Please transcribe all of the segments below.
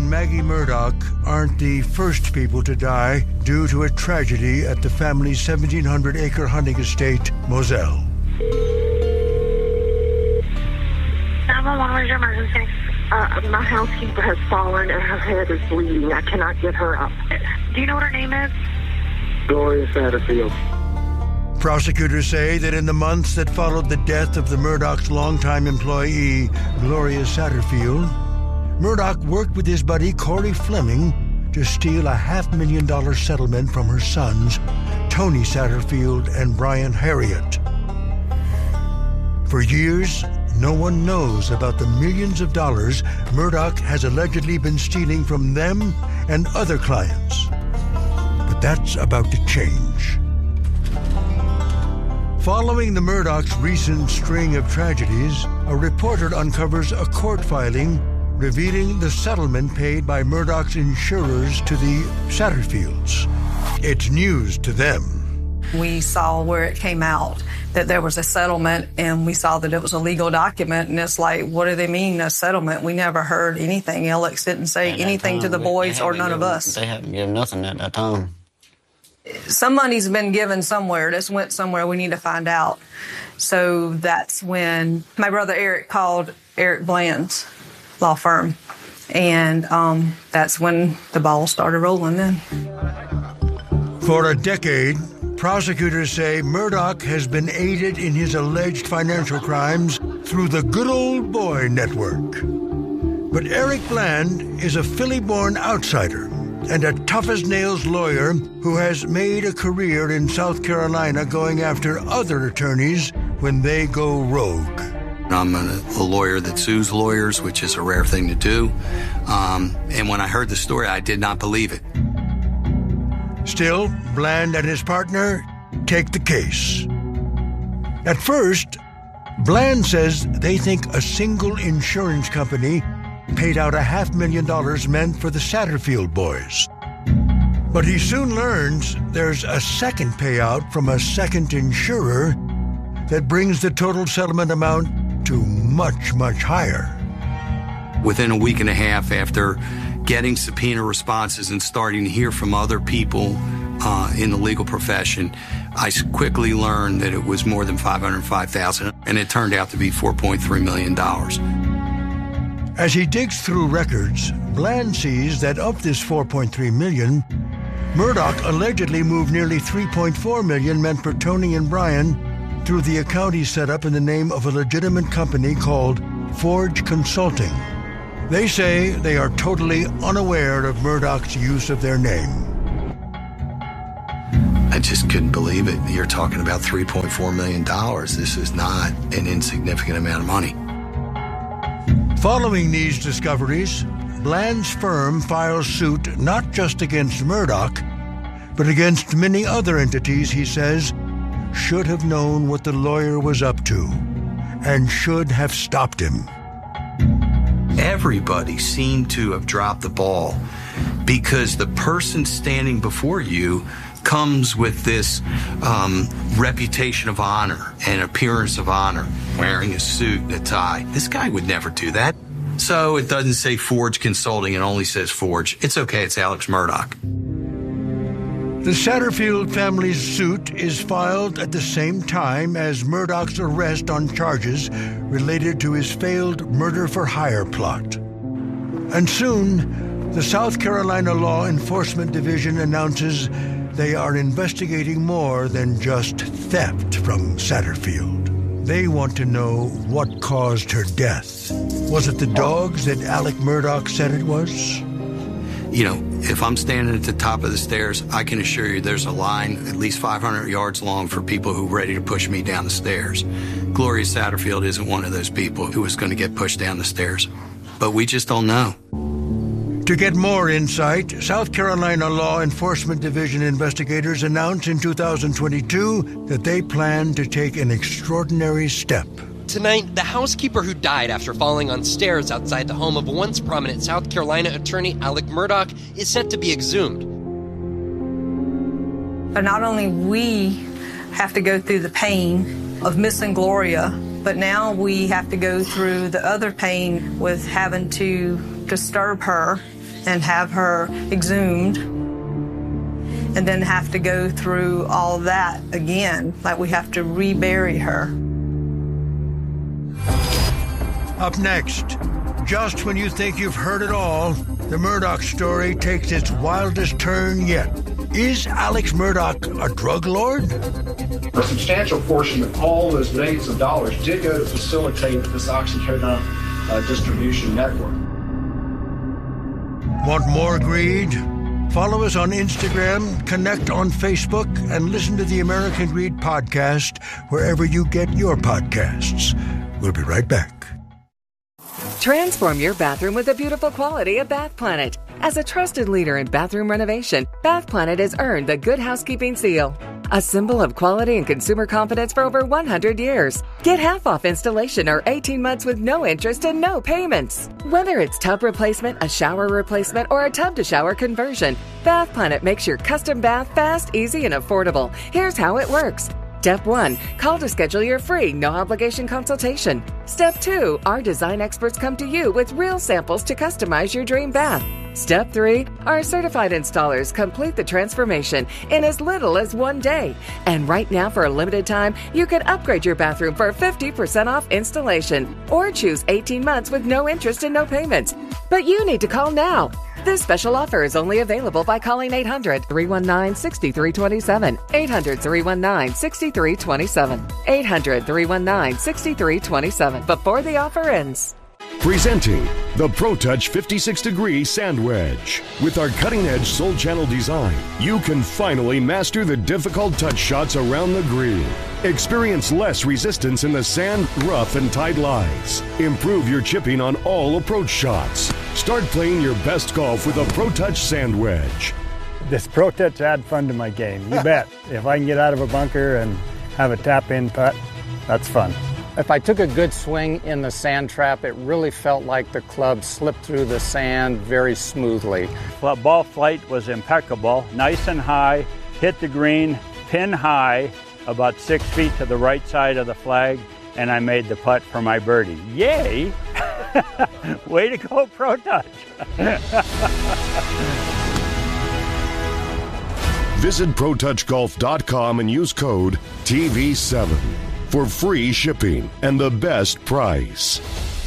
and Maggie Murdoch aren't the first people to die due to a tragedy at the family's 1,700-acre hunting estate, Moselle. 911, where's your emergency? My housekeeper has fallen and her head is bleeding. I cannot get her up. Do you know what her name is? Gloria Satterfield. Prosecutors say that in the months that followed the death of the Murdoch's longtime employee, Gloria Satterfield, Murdoch worked with his buddy Corey Fleming to steal a $500,000 settlement from her sons, Tony Satterfield and Brian Harriott. For years, no one knows about the millions of dollars Murdoch has allegedly been stealing from them and other clients. But that's about to change. Following the Murdoch's recent string of tragedies, a reporter uncovers a court filing revealing the settlement paid by Murdoch's insurers to the Satterfields. It's news to them. We saw where it came out that there was a settlement, and we saw that it was a legal document, and it's like, what do they mean, a settlement? We never heard anything. Alex didn't say anything to the boys or none of us. They haven't given nothing at that time. Some money's been given somewhere. This went somewhere. We need to find out. So that's when my brother Eric called Eric Bland's law firm. And that's when the ball started rolling then. For a decade, prosecutors say Murdoch has been aided in his alleged financial crimes through the Good Old Boy Network. But Eric Bland is a Philly-born outsider and a tough-as-nails lawyer who has made a career in South Carolina going after other attorneys when they go rogue. I'm a lawyer that sues lawyers, which is a rare thing to do. And when I heard the story, I did not believe it. Still, Bland and his partner take the case. At first, Bland says they think a single insurance company paid out $500,000 meant for the Satterfield boys. But he soon learns there's a second payout from a second insurer that brings the total settlement amount to much, much higher. Within a week and a half after getting subpoena responses and starting to hear from other people in the legal profession, I quickly learned that it was more than $505,000, and it turned out to be $4.3 million. As he digs through records, Bland sees that of this $4.3 million, Murdoch allegedly moved nearly $3.4 million meant for Tony and Brian through the account he set up in the name of a legitimate company called Forge Consulting. They say they are totally unaware of Murdoch's use of their name. I just couldn't believe it. You're talking about $3.4 million. This is not an insignificant amount of money. Following these discoveries, Bland's firm files suit not just against Murdoch, but against many other entities he says should have known what the lawyer was up to and should have stopped him. Everybody seemed to have dropped the ball because the person standing before you comes with this reputation of honor and appearance of honor, wearing a suit and a tie. This guy would never do that. So it doesn't say Forge Consulting, it only says Forge. It's okay, it's Alex Murdoch. The Satterfield family's suit is filed at the same time as Murdoch's arrest on charges related to his failed murder-for-hire plot. And soon, the South Carolina Law Enforcement Division announces they are investigating more than just theft from Satterfield. They want to know what caused her death. Was it the dogs that Alec Murdoch said it was? You know, if I'm standing at the top of the stairs, I can assure you there's a line at least 500 yards long for people who are ready to push me down the stairs. Gloria Satterfield isn't one of those people who is going to get pushed down the stairs. But we just don't know. To get more insight, South Carolina Law Enforcement Division investigators announced in 2022 that they plan to take an extraordinary step. Tonight, the housekeeper who died after falling on stairs outside the home of once prominent South Carolina attorney Alec Murdoch is set to be exhumed. But not only we have to go through the pain of missing Gloria, but now we have to go through the other pain with having to disturb her and have her exhumed and then have to go through all that again. Like we have to rebury her. Up next, just when you think you've heard it all, the Murdaugh story takes its wildest turn yet. Is Alex Murdaugh a drug lord? A substantial portion of all those millions of dollars did go to facilitate this oxycodone distribution network. Want more greed? Follow us on Instagram, connect on Facebook, and listen to the American Greed podcast wherever you get your podcasts. We'll be right back. Transform your bathroom with the beautiful quality of Bath Planet. As a trusted leader in bathroom renovation, Bath Planet has earned the Good Housekeeping seal, a symbol of quality and consumer confidence for over 100 years. Get half off installation or 18 months with no interest and no payments. Whether it's tub replacement, a shower replacement, or a tub-to-shower conversion, Bath Planet makes your custom bath fast, easy, and affordable. Here's how it works. Step 1, call to schedule your free, no-obligation consultation. Step 2, our design experts come to you with real samples to customize your dream bath. Step 3, our certified installers complete the transformation in as little as 1 day. And right now, for a limited time, you can upgrade your bathroom for 50% off installation or choose 18 months with no interest and no payments. But you need to call now. This special offer is only available by calling 800-319-6327. 800-319-6327. 800-319-6327. Before the offer ends. Presenting the ProTouch 56-degree Sand Wedge. With our cutting-edge Soul Channel design, you can finally master the difficult touch shots around the green. Experience less resistance in the sand, rough, and tight lies. Improve your chipping on all approach shots. Start playing your best golf with a ProTouch Sand Wedge. This ProTouch add fun to my game, you bet. If I can get out of a bunker and have a tap-in putt, that's fun. If I took a good swing in the sand trap, it really felt like the club slipped through the sand very smoothly. Ball flight was impeccable, nice and high, hit the green, pin high, about 6 feet to the right side of the flag, and I made the putt for my birdie. Yay! Way to go, ProTouch! Visit ProTouchGolf.com and use code TV7 for free shipping and the best price.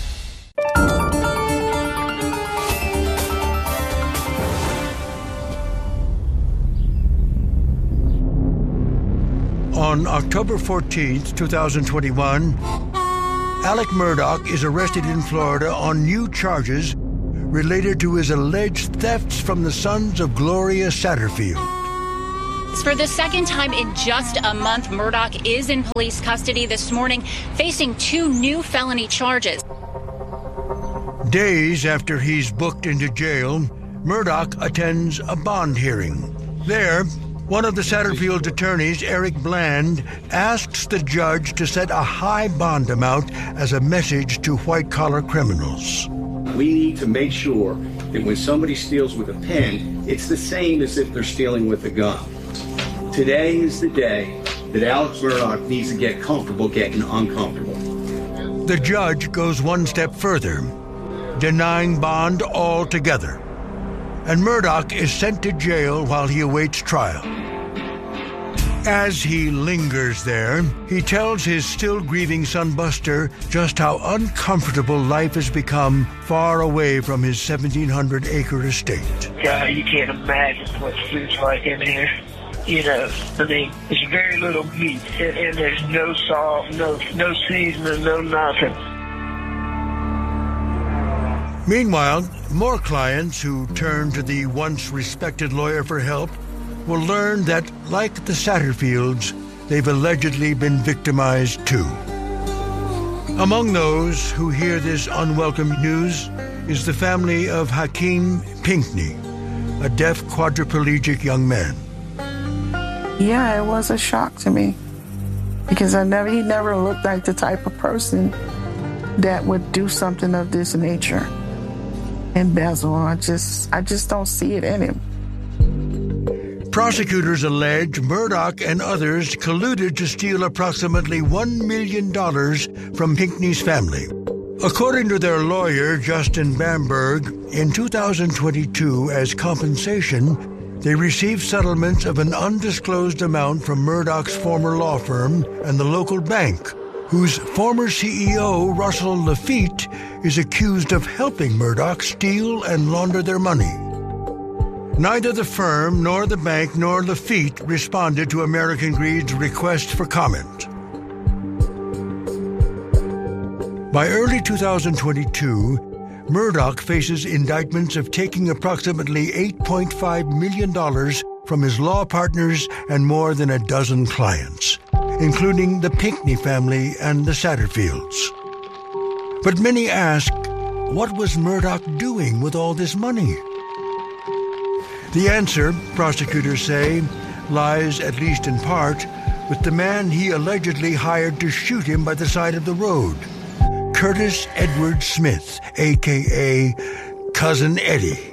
On October 14th, 2021, Alec Murdaugh is arrested in Florida on new charges related to his alleged thefts from the sons of Gloria Satterfield. For the second time in just a month, Murdaugh is in police custody this morning, facing 2 new felony charges. Days after he's booked into jail, Murdaugh attends a bond hearing. There, one of the Satterfield attorneys, Eric Bland, asks the judge to set a high bond amount as a message to white-collar criminals. We need to make sure that when somebody steals with a pen, it's the same as if they're stealing with a gun. Today is the day that Alex Murdaugh needs to get comfortable getting uncomfortable. The judge goes one step further, denying bond altogether. And Murdaugh is sent to jail while he awaits trial. As he lingers there, he tells his still grieving son Buster just how uncomfortable life has become far away from his 1,700-acre estate. God, you can't imagine what food's like in here. You know, I mean, there's very little meat, and there's no salt, no seasoning, no nothing. Meanwhile, more clients who turn to the once respected lawyer for help will learn that, like the Satterfields, they've allegedly been victimized too. Among those who hear this unwelcome news is the family of Hakeem Pinkney, a deaf quadriplegic young man. Yeah, it was a shock to me because he never looked like the type of person that would do something of this nature. Embezzle, I just don't see it in him. Prosecutors allege Murdaugh and others colluded to steal approximately $1 million from Pinkney's family. According to their lawyer, Justin Bamberg, in 2022, as compensation, they received settlements of an undisclosed amount from Murdaugh's former law firm and the local bank, whose former CEO, Russell Lafitte, is accused of helping Murdaugh steal and launder their money. Neither the firm, nor the bank, nor Lafitte responded to American Greed's request for comment. By early 2022, Murdaugh faces indictments of taking approximately $8.5 million from his law partners and more than a dozen clients, including the Pinckney family and the Satterfields. But many ask, what was Murdaugh doing with all this money? The answer, prosecutors say, lies, at least in part, with the man he allegedly hired to shoot him by the side of the road, Curtis Edward Smith, a.k.a. Cousin Eddie.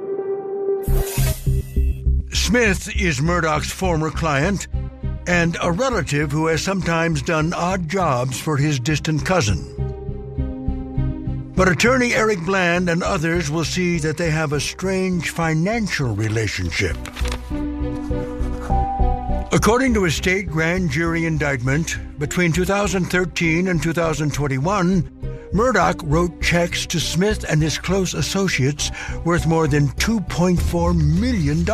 Smith is Murdaugh's former client and a relative who has sometimes done odd jobs for his distant cousin. But attorney Eric Bland and others will see that they have a strange financial relationship. According to a state grand jury indictment, between 2013 and 2021, Murdaugh wrote checks to Smith and his close associates worth more than $2.4 million.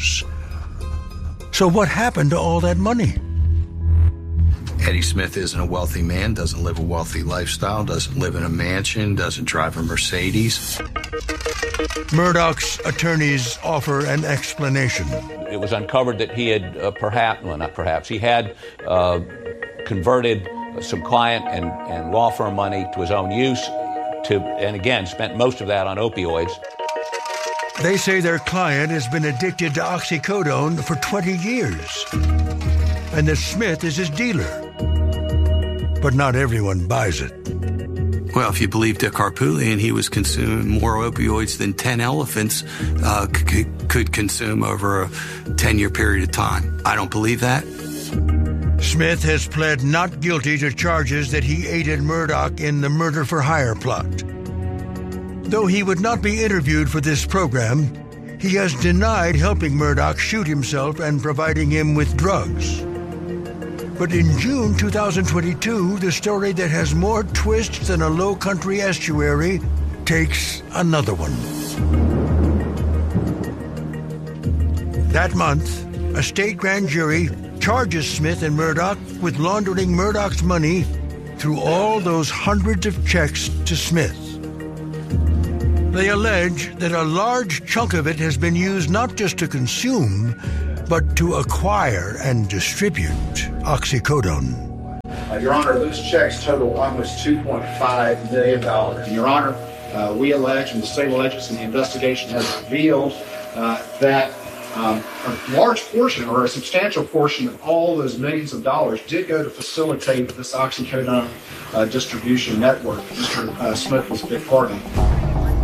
So what happened to all that money? Eddie Smith isn't a wealthy man, doesn't live a wealthy lifestyle, doesn't live in a mansion, doesn't drive a Mercedes. Murdaugh's attorneys offer an explanation. It was uncovered that he had he had converted some client and law firm money to his own use, and again, spent most of that on opioids. They say their client has been addicted to oxycodone for 20 years, and that Smith is his dealer. But not everyone buys it. Well, if you believe Dick Harpootlian, he was consuming more opioids than 10 elephants could consume over a 10-year period of time. I don't believe that. Smith has pled not guilty to charges that he aided Murdaugh in the murder-for-hire plot. Though he would not be interviewed for this program, he has denied helping Murdaugh shoot himself and providing him with drugs. But in June 2022, the story that has more twists than a low-country estuary takes another one. That month, a state grand jury charges Smith and Murdaugh with laundering Murdaugh's money through all those hundreds of checks to Smith. They allege that a large chunk of it has been used not just to consume, but to acquire and distribute oxycodone. Your Honor, those checks total almost $2.5 million. Your Honor, we allege, and the state alleges, and the investigation has revealed that a large portion or a substantial portion of all those millions of dollars did go to facilitate this oxycodone distribution network. Mr. Smith was a big part of it.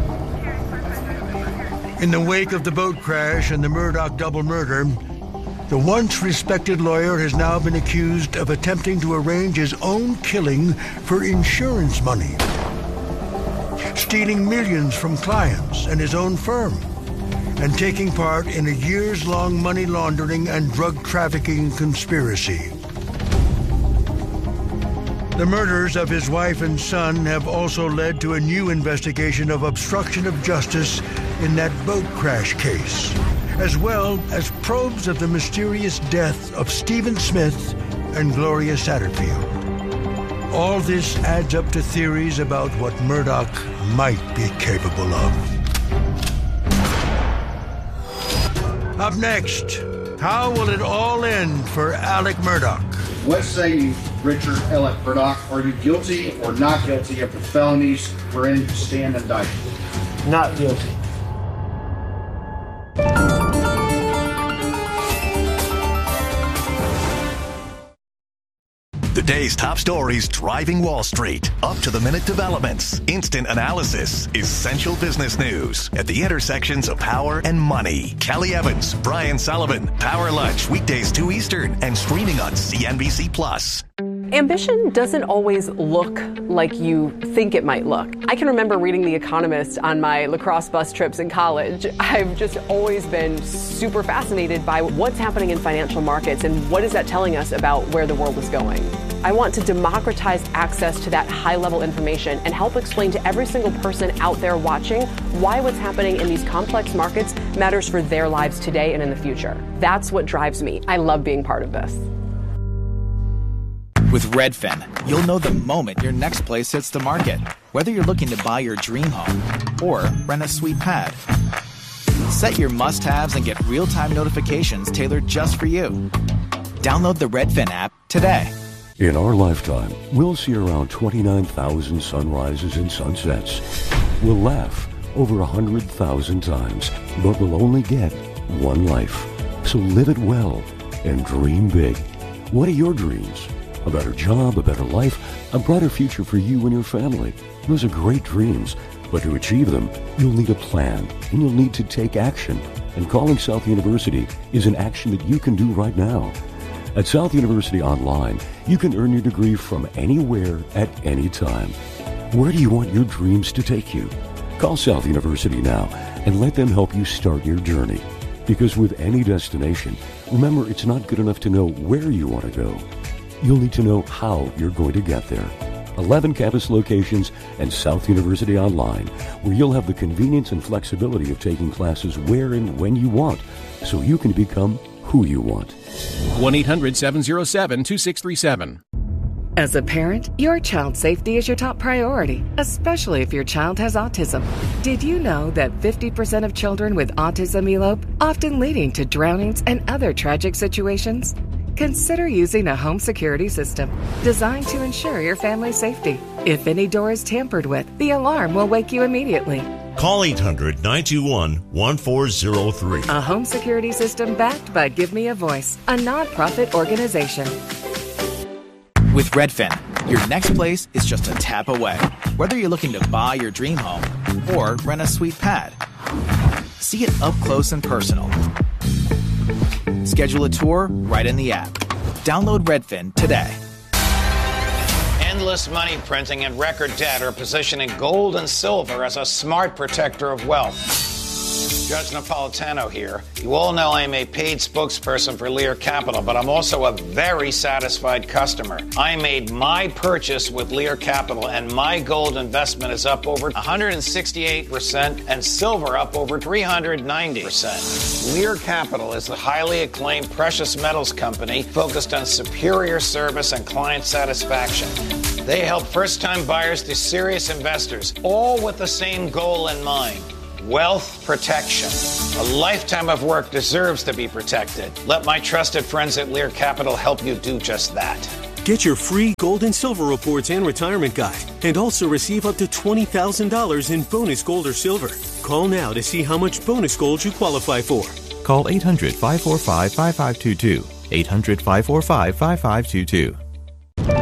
In the wake of the boat crash and the Murdaugh double murder, the once respected lawyer has now been accused of attempting to arrange his own killing for insurance money, stealing millions from clients and his own firm, and taking part in a years-long money laundering and drug trafficking conspiracy. The murders of his wife and son have also led to a new investigation of obstruction of justice in that boat crash case, as well as probes of the mysterious death of Stephen Smith and Gloria Satterfield. All this adds up to theories about what Murdaugh might be capable of. Up next, how will it all end for Alec Murdaugh? What say you, Richard Alec Murdaugh? Are you guilty or not guilty of the felonies wherein you stand indicted? Not guilty. The day's top stories driving Wall Street. Up-to-the-minute developments. Instant analysis. Essential business news. At the intersections of power and money. Kelly Evans, Brian Sullivan. Power Lunch. Weekdays 2 Eastern. And streaming on CNBC+. Ambition doesn't always look like you think it might look. I can remember reading The Economist on my lacrosse bus trips in college. I've just always been super fascinated by what's happening in financial markets and what is that telling us about where the world is going. I want to democratize access to that high-level information and help explain to every single person out there watching why what's happening in these complex markets matters for their lives today and in the future. That's what drives me. I love being part of this. With Redfin, you'll know the moment your next place hits the market, whether you're looking to buy your dream home or rent a sweet pad. Set your must-haves and get real-time notifications tailored just for you. Download the Redfin app today. In our lifetime, we'll see around 29,000 sunrises and sunsets. We'll laugh over 100,000 times, but we'll only get one life. So live it well and dream big. What are your dreams? A better job, a better life, a brighter future for you and your family. Those are great dreams, but to achieve them, you'll need a plan, and you'll need to take action. And calling South University is an action that you can do right now. At South University Online, you can earn your degree from anywhere at any time. Where do you want your dreams to take you? Call South University now and let them help you start your journey. Because with any destination, remember, it's not good enough to know where you want to go. You'll need to know how you're going to get there. 11 campus locations and South University Online, where you'll have the convenience and flexibility of taking classes where and when you want, so you can become who you want. 1-800-707-2637. As a parent, your child's safety is your top priority, especially if your child has autism. Did you know that 50% of children with autism elope, often leading to drownings and other tragic situations? Consider using a home security system designed to ensure your family's safety. If any door is tampered with, the alarm will wake you immediately. Call 800-921-1403. A home security system backed by Give Me a Voice, a nonprofit organization. With Redfin, your next place is just a tap away. Whether you're looking to buy your dream home or rent a sweet pad, see it up close and personal. Schedule a tour right in the app. Download Redfin today. Endless money printing and record debt are positioning gold and silver as a smart protector of wealth. Judge Napolitano here. You all know I am a paid spokesperson for Lear Capital, but I'm also a very satisfied customer. I made my purchase with Lear Capital, and my gold investment is up over 168% and silver up over 390%. Lear Capital is a highly acclaimed precious metals company focused on superior service and client satisfaction. They help first-time buyers to serious investors, all with the same goal in mind. Wealth protection. A lifetime of work deserves to be protected. Let my trusted friends at Lear Capital help you do just that. Get your free gold and silver reports and retirement guide, and also receive up to $20,000 in bonus gold or silver. Call now to see how much bonus gold you qualify for. Call 800-545-5522. 800-545-5522.